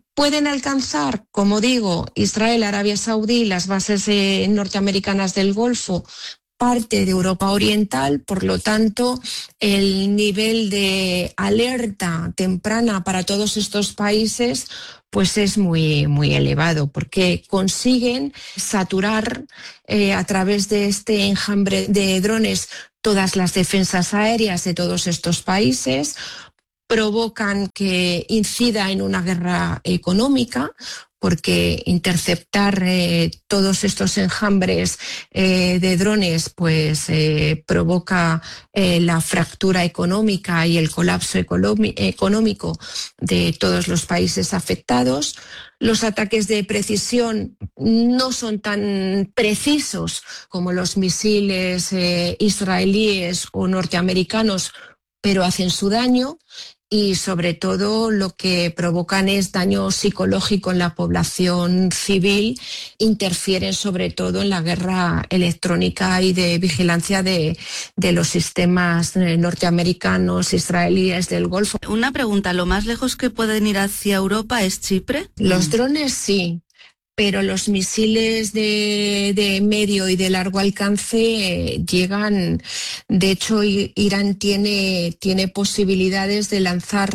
Pueden alcanzar, como digo, Israel, Arabia Saudí, las bases norteamericanas del Golfo, parte de Europa Oriental. Por lo tanto, el nivel de alerta temprana para todos estos países pues es muy, muy elevado, porque consiguen saturar a través de este enjambre de drones todas las defensas aéreas de todos estos países, provocan que incida en una guerra económica, porque interceptar todos estos enjambres de drones pues provoca la fractura económica y el colapso económico de todos los países afectados. Los ataques de precisión no son tan precisos como los misiles israelíes o norteamericanos, pero hacen su daño. Y sobre todo lo que provocan es daño psicológico en la población civil, interfieren sobre todo en la guerra electrónica y de vigilancia de los sistemas norteamericanos, israelíes del Golfo. Una pregunta, ¿lo más lejos que pueden ir hacia Europa es Chipre? Los drones sí, pero los misiles de medio y de largo alcance llegan. De hecho, Irán tiene posibilidades de lanzar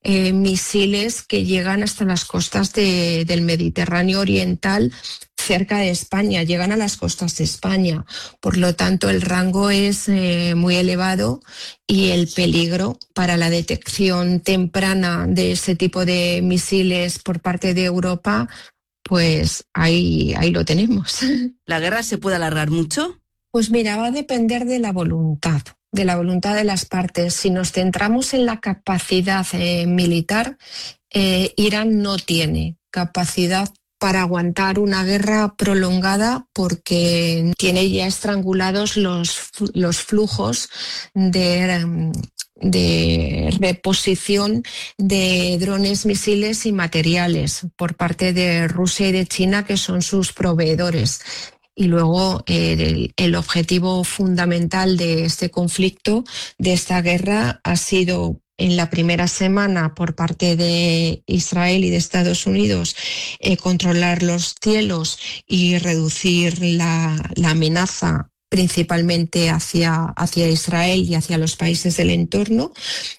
misiles que llegan hasta las costas del Mediterráneo Oriental, cerca de España, llegan a las costas de España. Por lo tanto, el rango es muy elevado y el peligro para la detección temprana de ese tipo de misiles por parte de Europa, pues ahí lo tenemos. ¿La guerra se puede alargar mucho? Pues mira, va a depender de la voluntad de las partes. Si nos centramos en la capacidad militar, Irán no tiene capacidad para aguantar una guerra prolongada, porque tiene ya estrangulados los flujos de reposición de drones, misiles y materiales por parte de Rusia y de China, que son sus proveedores. Y luego el objetivo fundamental de este conflicto, de esta guerra, ha sido en la primera semana por parte de Israel y de Estados Unidos controlar los cielos y reducir la amenaza principalmente hacia Israel y hacia los países del entorno,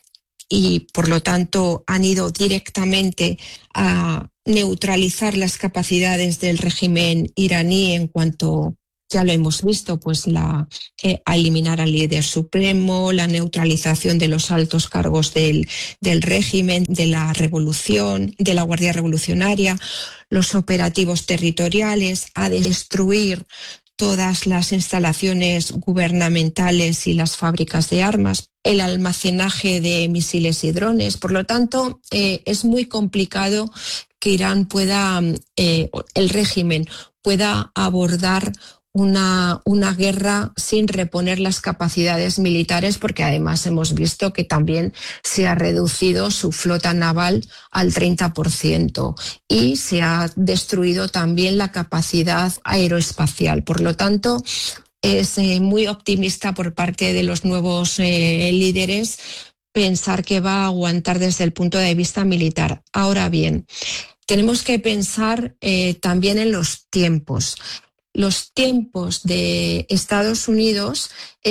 y por lo tanto han ido directamente a neutralizar las capacidades del régimen iraní en cuanto, ya lo hemos visto, pues a eliminar al líder supremo, la neutralización de los altos cargos del régimen, de la revolución, de la Guardia Revolucionaria, los operativos territoriales, a destruir todas las instalaciones gubernamentales y las fábricas de armas, el almacenaje de misiles y drones. Por lo tanto, es muy complicado que Irán pueda, el régimen pueda abordar una guerra sin reponer las capacidades militares, porque además hemos visto que también se ha reducido su flota naval al 30% y se ha destruido también la capacidad aeroespacial. Por lo tanto, es muy optimista por parte de los nuevos líderes pensar que va a aguantar desde el punto de vista militar. Ahora bien, tenemos que pensar también en los tiempos. Los tiempos de Estados Unidos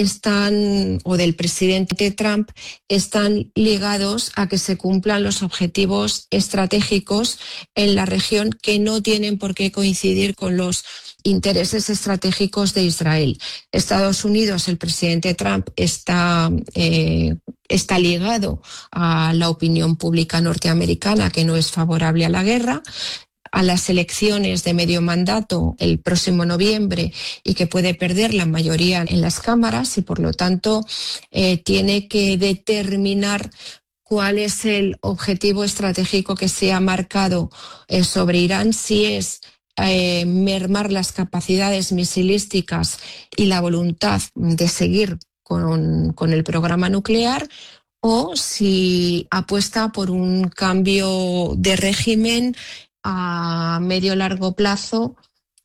o del presidente Trump, están ligados a que se cumplan los objetivos estratégicos en la región, que no tienen por qué coincidir con los intereses estratégicos de Israel. Estados Unidos, el presidente Trump, está ligado a la opinión pública norteamericana, que no es favorable a la guerra, a las elecciones de medio mandato el próximo noviembre, y que puede perder la mayoría en las cámaras, y por lo tanto tiene que determinar cuál es el objetivo estratégico que se ha marcado sobre Irán, si es mermar las capacidades misilísticas y la voluntad de seguir con el programa nuclear, o si apuesta por un cambio de régimen a medio largo plazo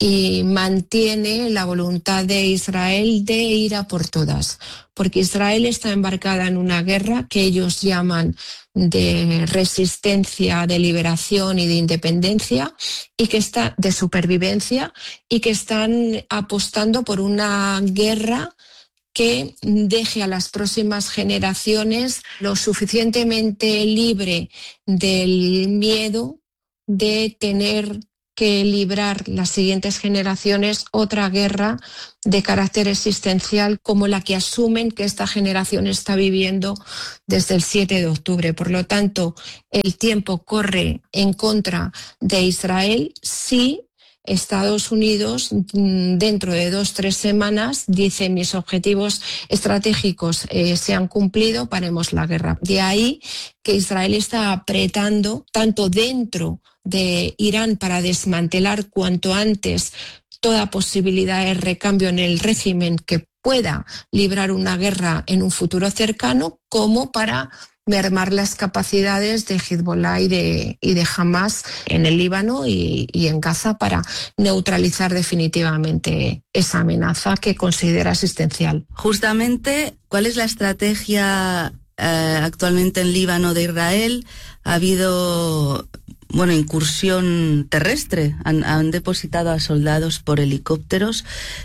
y mantiene la voluntad de Israel de ir a por todas, porque Israel está embarcada en una guerra que ellos llaman de resistencia, de liberación y de independencia, y que está de supervivencia, y que están apostando por una guerra que deje a las próximas generaciones lo suficientemente libre del miedo de tener que librar las siguientes generaciones otra guerra de carácter existencial como la que asumen que esta generación está viviendo desde el 7 de octubre. Por lo tanto, el tiempo corre en contra de Israel si Estados Unidos dentro de 2-3 semanas dice: mis objetivos estratégicos se han cumplido, paremos la guerra. De ahí que Israel está apretando tanto dentro de Irán para desmantelar cuanto antes toda posibilidad de recambio en el régimen que pueda librar una guerra en un futuro cercano, como para mermar las capacidades de Hezbollah y de Hamas en el Líbano y en Gaza para neutralizar definitivamente esa amenaza que considera existencial. Justamente, ¿cuál es la estrategia actualmente en Líbano de Israel? Ha habido incursión terrestre, han depositado a soldados por helicópteros.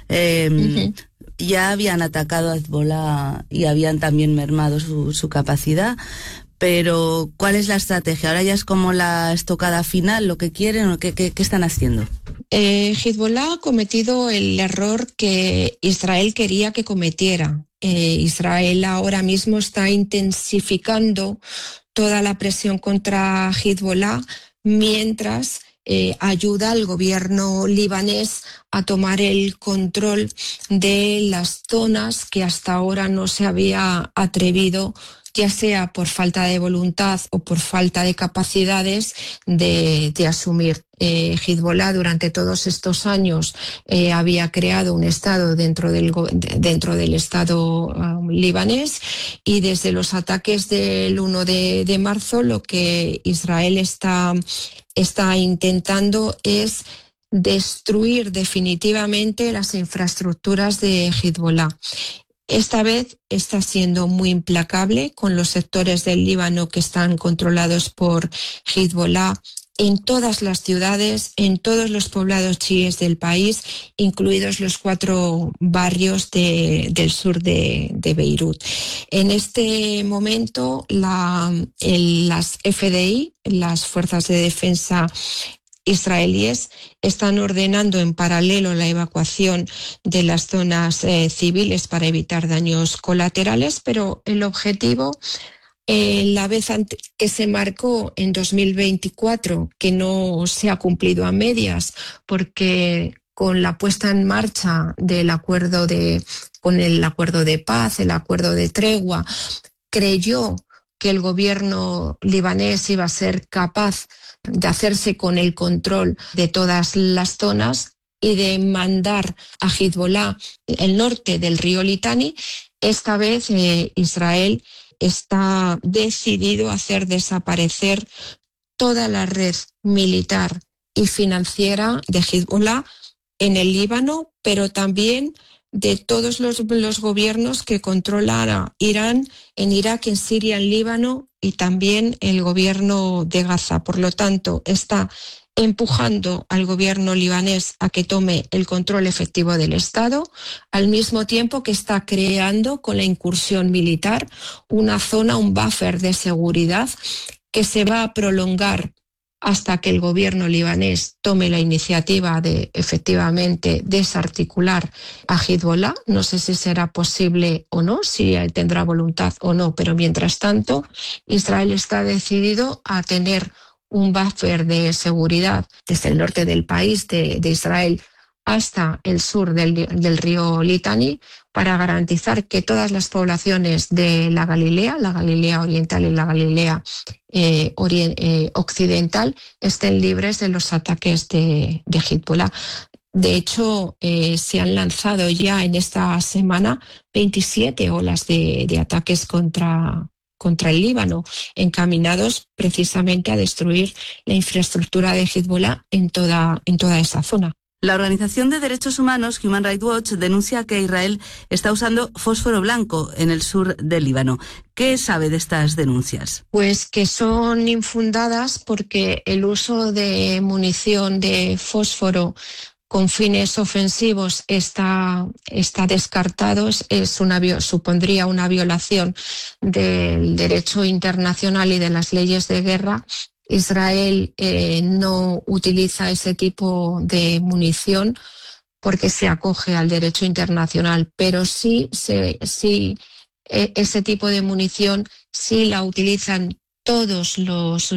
Ya habían atacado a Hezbollah y habían también mermado su capacidad, pero ¿cuál es la estrategia? Ahora ya es como la estocada final, lo que quieren, o ¿qué están haciendo? Hezbollah ha cometido el error que Israel quería que cometiera. Israel ahora mismo está intensificando toda la presión contra Hezbollah mientras ayuda al gobierno libanés a tomar el control de las zonas que hasta ahora no se había atrevido, ya sea por falta de voluntad o por falta de capacidades de asumir. Hezbollah durante todos estos años había creado un estado dentro del estado libanés, y desde los ataques del 1 de marzo lo que Israel está intentando es destruir definitivamente las infraestructuras de Hezbollah. Esta vez está siendo muy implacable con los sectores del Líbano que están controlados por Hezbollah en todas las ciudades, en todos los poblados chiíes del país, incluidos los 4 barrios del sur de Beirut. En este momento, las FDI, las Fuerzas de Defensa israelíes, están ordenando en paralelo la evacuación de las zonas civiles para evitar daños colaterales, pero el objetivo, la vez que se marcó en 2024, que no se ha cumplido a medias, porque con la puesta en marcha del con el acuerdo de paz, el acuerdo de tregua, creyó que el gobierno libanés iba a ser capaz de hacerse con el control de todas las zonas y de mandar a Hezbollah el norte del río Litani. Esta vez Israel está decidido a hacer desaparecer toda la red militar y financiera de Hezbollah en el Líbano, pero también de todos los gobiernos que controlan a Irán en Irak, en Siria, en Líbano, y también el gobierno de Gaza. Por lo tanto, está empujando al gobierno libanés a que tome el control efectivo del Estado, al mismo tiempo que está creando con la incursión militar una zona, un buffer de seguridad que se va a prolongar hasta que el gobierno libanés tome la iniciativa de efectivamente desarticular a Hezbollah. No sé si será posible o no, si tendrá voluntad o no, pero mientras tanto Israel está decidido a tener un buffer de seguridad desde el norte del país de Israel hasta el sur del río Litani, para garantizar que todas las poblaciones de la Galilea oriental y la Galilea occidental, estén libres de los ataques de Hezbollah. De hecho, se han lanzado ya en esta semana 27 olas de ataques contra el Líbano, encaminados precisamente a destruir la infraestructura de Hezbollah en toda esa zona. La Organización de Derechos Humanos Human Rights Watch denuncia que Israel está usando fósforo blanco en el sur del Líbano. ¿Qué sabe de estas denuncias? Pues que son infundadas porque el uso de munición de fósforo con fines ofensivos está descartado, supondría una violación del derecho internacional y de las leyes de guerra. Israel no utiliza ese tipo de munición porque se acoge al derecho internacional, pero sí ese tipo de munición sí la utilizan todos los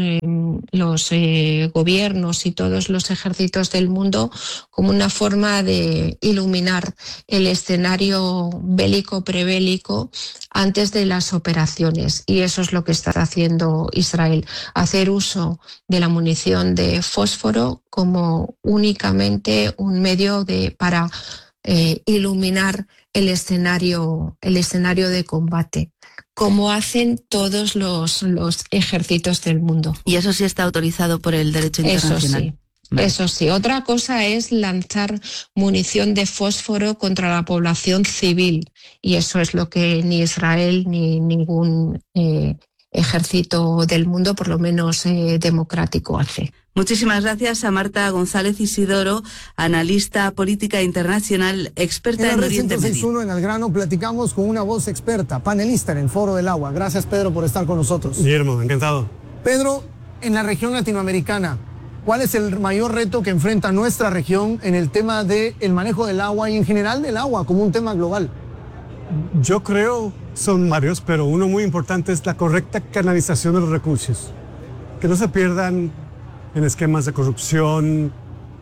gobiernos y todos los ejércitos del mundo como una forma de iluminar el escenario bélico, prebélico, antes de las operaciones. Y eso es lo que está haciendo Israel, hacer uso de la munición de fósforo como únicamente un medio para iluminar el escenario de combate, como hacen todos los ejércitos del mundo. Y eso sí está autorizado por el derecho internacional. Eso sí. Eso sí, otra cosa es lanzar munición de fósforo contra la población civil, y eso es lo que ni Israel ni ningún ejército del mundo, por lo menos democrático, hace. Muchísimas gracias a Marta González Isidoro, analista política internacional, experta en Oriente Medio. 106.1 en Al Grano platicamos con una voz experta, panelista en el Foro del Agua. Gracias, Pedro, por estar con nosotros. Guillermo, encantado. Pedro, en la región latinoamericana, ¿cuál es el mayor reto que enfrenta nuestra región en el tema del manejo del agua y en general del agua como un tema global? Yo creo son varios, pero uno muy importante es la correcta canalización de los recursos. Que no se pierdan en esquemas de corrupción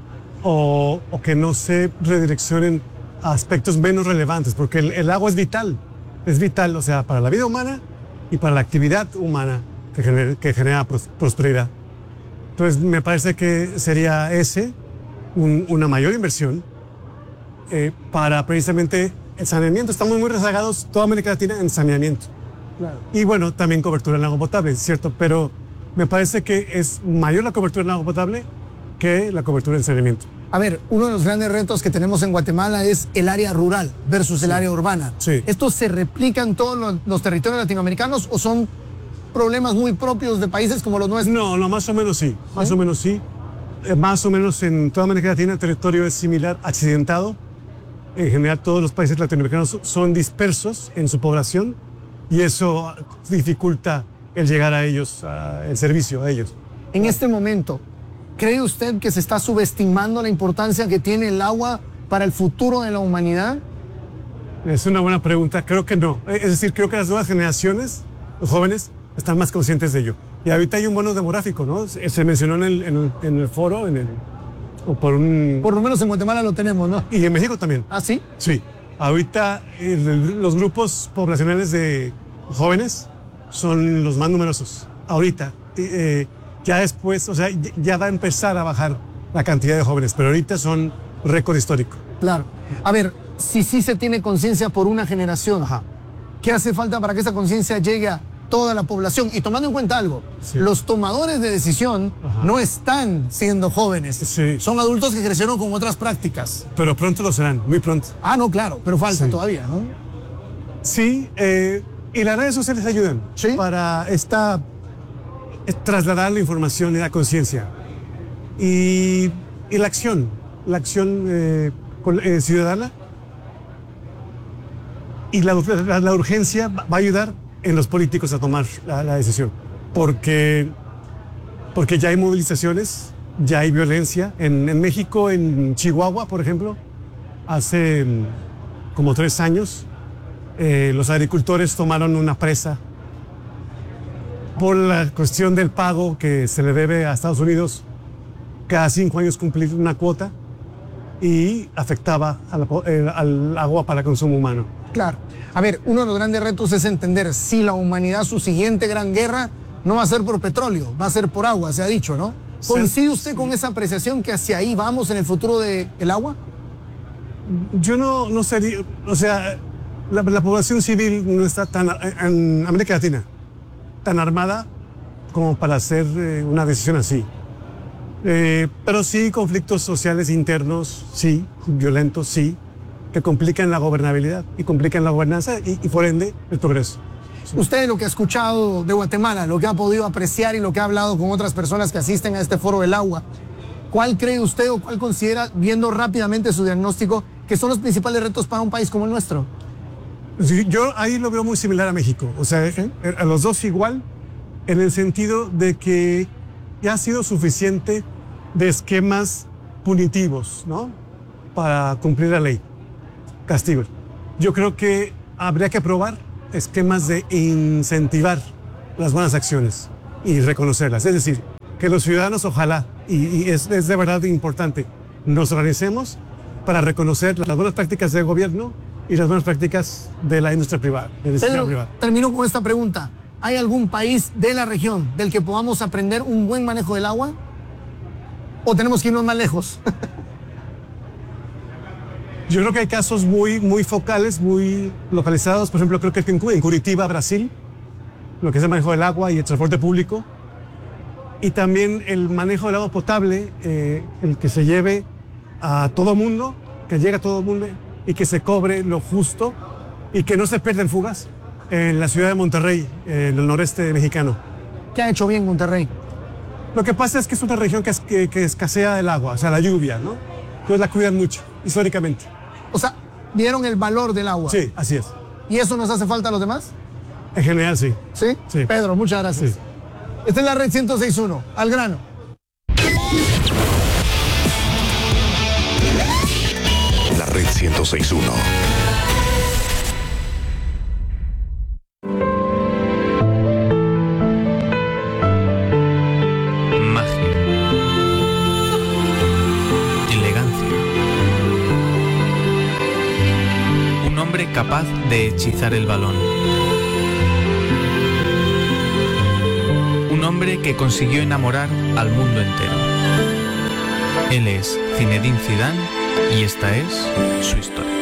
o que no se redireccionen a aspectos menos relevantes, porque el agua es vital, o sea, para la vida humana y para la actividad humana que genera prosperidad. Entonces, me parece que sería una mayor inversión para precisamente el saneamiento. Estamos muy rezagados, toda América Latina, en saneamiento. Claro. Y bueno, también cobertura en agua potable, es cierto, pero me parece que es mayor la cobertura en agua potable que la cobertura en saneamiento. A ver, uno de los grandes retos que tenemos en Guatemala es el área rural versus el área urbana. Sí. ¿Estos se replican en todos los territorios latinoamericanos o son problemas muy propios de países como los nuestros? No, más o menos sí. Más o menos sí. Más o menos en toda América Latina el territorio es similar, accidentado. En general todos los países latinoamericanos son dispersos en su población y eso dificulta el llegar a ellos, el servicio a ellos. En este momento, ¿cree usted que se está subestimando la importancia que tiene el agua para el futuro de la humanidad? Es una buena pregunta, creo que no. Es decir, creo que las nuevas generaciones, los jóvenes, están más conscientes de ello. Y ahorita hay un bono demográfico, ¿no? Se mencionó en el foro, por lo menos en Guatemala lo tenemos, ¿no? Y en México también. ¿Ah, sí? Sí. Ahorita los grupos poblacionales de jóvenes son los más numerosos. Ahorita. Ya después, o sea, ya va a empezar a bajar la cantidad de jóvenes, pero ahorita son récord histórico. Claro. A ver, si sí se tiene conciencia por una generación, ¿qué hace falta para que esa conciencia llegue a toda la población? Y tomando en cuenta algo, los tomadores de decisión no están siendo jóvenes, son adultos que crecieron con otras prácticas. Pero pronto lo serán, muy pronto. Ah, no, claro, pero falta todavía, ¿no? Sí, y las redes sociales ayudan para trasladar la información y la conciencia. Y la acción ciudadana y la urgencia va a ayudar en los políticos a tomar la decisión. Porque ya hay movilizaciones, ya hay violencia. En México, en Chihuahua, por ejemplo, hace como 3 años, los agricultores tomaron una presa por la cuestión del pago que se le debe a Estados Unidos cada 5 años cumplir una cuota y afectaba al agua para consumo humano. Claro. A ver, uno de los grandes retos es entender si la humanidad, su siguiente gran guerra, no va a ser por petróleo, va a ser por agua, se ha dicho, ¿no? ¿Coincide usted con esa apreciación que hacia ahí vamos en el futuro del agua? Yo no sería, o sea, la población civil no está en América Latina tan armada como para hacer una decisión así. Pero sí, conflictos sociales internos, sí, violentos, sí, que complican la gobernabilidad y complican la gobernanza y por ende el progreso. Usted, lo que ha escuchado de Guatemala, lo que ha podido apreciar y lo que ha hablado con otras personas que asisten a este Foro del Agua, ¿cuál cree usted o cuál considera, viendo rápidamente su diagnóstico, que son los principales retos para un país como el nuestro? Sí, yo ahí lo veo muy similar a México, o sea, ¿sí? A los dos igual, en el sentido de que ya ha sido suficiente de esquemas punitivos, ¿no? Para cumplir la ley, castigos. Yo creo que habría que probar esquemas de incentivar las buenas acciones y reconocerlas. Es decir, que los ciudadanos, ojalá, y es de verdad importante, nos organicemos para reconocer las buenas prácticas del gobierno y las buenas prácticas de la industria privada. Pedro, termino con esta pregunta. ¿Hay algún país de la región del que podamos aprender un buen manejo del agua? ¿O tenemos que irnos más lejos? Yo creo que hay casos muy focales, muy localizados. Por ejemplo, creo que en Curitiba, Brasil, lo que es el manejo del agua y el transporte público. Y también el manejo del agua potable, el que se lleve a todo mundo, que llegue a todo mundo y que se cobre lo justo y que no se pierdan fugas en la ciudad de Monterrey, en el noreste mexicano. ¿Qué ha hecho bien Monterrey? Lo que pasa es que es una región que escasea el agua, o sea, la lluvia, ¿no? Entonces la cuidan mucho, históricamente. O sea, ¿vieron el valor del agua? Sí, así es. ¿Y eso nos hace falta a los demás? En general, sí. ¿Sí? Sí. Pedro, muchas gracias. Sí. Esta es la red 106.1, al grano. La red 106.1. Capaz de hechizar el balón. Un hombre que consiguió enamorar al mundo entero. Él es Zinedine Zidane y esta es su historia.